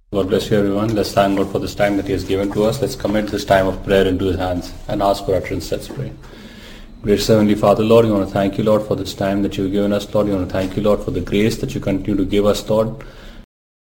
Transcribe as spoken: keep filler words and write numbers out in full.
God bless you, everyone. Let's thank God for this time that He has given to us. Let's commit this time of prayer into His hands and ask for utterance. Let's pray. Gracious Heavenly Father, Lord, we want to thank you, Lord, for this time that you've given us, Lord. We want to thank you, Lord, for the grace that you continue to give us, Lord.